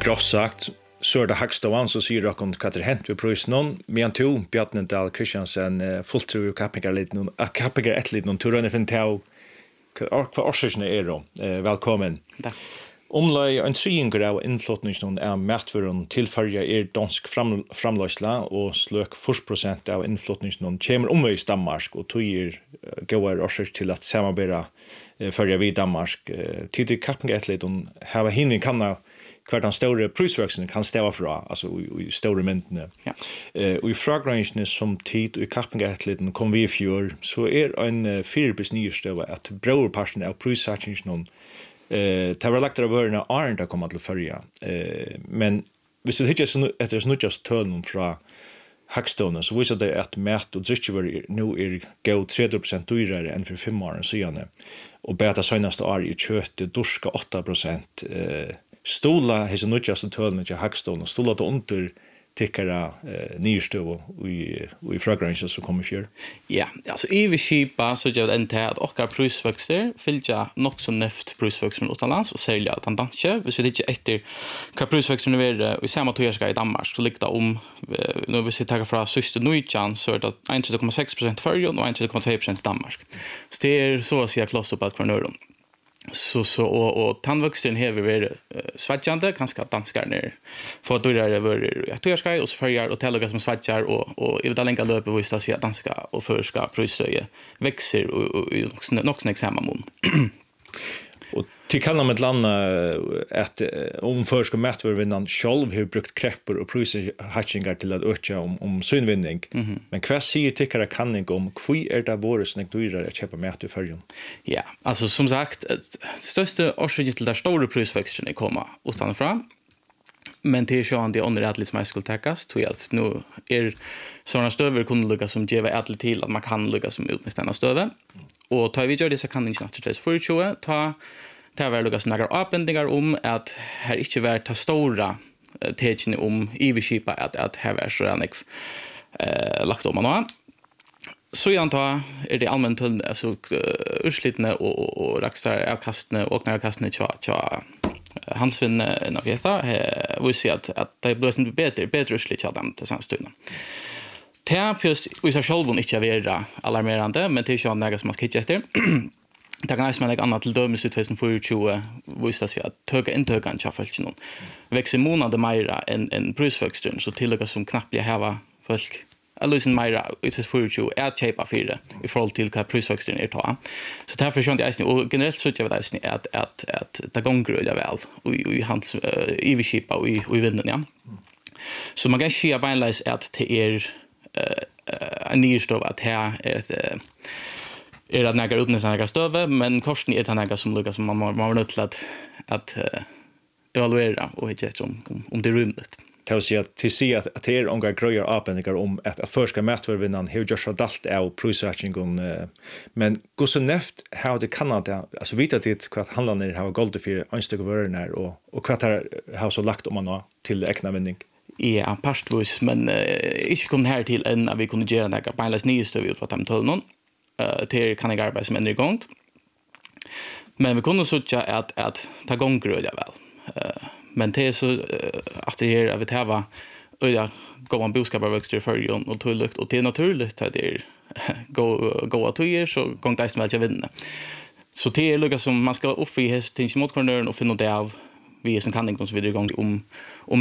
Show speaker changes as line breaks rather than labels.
grovt sagt, så det Hagståan så sier dere om hva det hent ved prøysen, men to, Bjarne Dahl Kristiansen, fullt tro kappinger et litt noen turene finner til hva årsøkene da. Velkommen.
Takk.
Omlai en triinger av innflotningen matvuren tilfølger dansk framløsla og sløk 40% av innflotningen kommer omveis Danmark og tog gåer årsøk til at samarbeide følger vi Danmark. Tidig kappinger et litt har hinning kanna hver den store prisveksten kan stave fra, altså i store myndene.
Ja.
Og i fragrensene som tid og i kappengetliten kom vi i fjør, så en fyrbis nyestøve at brøverparten av prissatsingen det var lagt av vørene Arne til å komme til å følge. Men hvis du ikke etter snudjas tølen fra Hagstående, så viser det at mat og drikkevarer nå gå 30% dyrere enn for 5 år siden. Og beta seneste år i kjøttet dorska 8%. Stola hesa nutjaste tølene til Hagstående, stola til under tikkara nyrstøv og i fragrensje som kommer fjør.
Ja, altså i vi skipa så gjør det enn til at okkar prusvøkster fylgja nok så neft prusvøkster utenlands og særlig at han danske. Hvis vi ikke etter hva prusvøksterne er i samme tøyerska i Danmark, så ligger det nå hvis vi tar fra søste Nujjan, så det 1,6% i Førjen og 1,2% i Danmark. Så det så å si kloss opp at hver nøren. Og tannvøksten hever vært svedjande, kanskje at danskerne får dyrere vært tøyerskei, og så følger og teller som svedjar, og i det lenge løpet hvis det sier at danska og førska prøystøye vekser i nok sånn eksamen mån.
Og til kallar med landa at om førska matvarvinnan sjálv har brukt krepper og prøysehatchingar til at økja om synvinning. Men hva sier tikkara kanning om hva det våre snakk dyrere å kjøpe mat i Førjen?
Ja, altså som sagt, største årsøkje til der store prøysvekstene kommer utenfra. Men til sjøen det under atlet som jeg skulle tekkes, tror jeg at nå sånne støver kunne lukka som gjør atlet til at man kan lukka som utnytt denne støve. Og tar vi gjør det, så kan det ikke naturligvis forutjøve, ta være lukka som nægger avbendingar om at her ikke var ta store tegene om iverskipa at her var så rannig lagt om nå. Så jeg antar det allmenn tøll, altså urslittene og rakstar avkastene og avkastene tja hansvinne av dette, vi ser at det blir bedre urslitt av dem til samme stunden. Det vi ser selv ikke være alarmerende, men det ikke noe som man skal kikke etter. Det kan være noe annet til dømes i 2024, viser seg at tøke inntøkene til folk noen. Vekser måneder mer enn prøysvøksten, så tiløkker som knapt blir heva folk. Eller sin mer i 2024 kjeipa fire i forhold til hva prøysvøksten ta. Så derfor skjønner jeg og generelt så jeg vet at det gonger jo vel i hans iverskipa og i vinden, ja. Så man kan ikke beinleis at det en nyrstøv at her det nægger utnyttet nægger støve, men korsen det nægger som lukker som man var nødt til at evaluere og ikke etter om det rymlet.
Det vil si at det unga grøyer avbendinger om at førska matvarvinnan har gjort så dalt av prøysatchingen, men gå så neft har det Kanada, altså vita dit hva handlene har goldt for ønstykke vørene og hva det har så lagt om man nå til ekna vinning.
Ja, partvis, men ikke kom her til enn at vi kunne gjøre noe beinleis nyeste vi utfattet med tøllen. Til kan jeg arbeide som ender i gang. Men vi kunne sånn at ta gonger øyla vel. Men det så at det her at vi tar øyla gå en boskaparvøkster i Førjen og tullukt, og det naturligt at det gå av tøyer, så gong det vel ikke vinne. Så det lukket som man skal opp i ting mot kornøren og finne det av vi som kan ikke som videre i gang om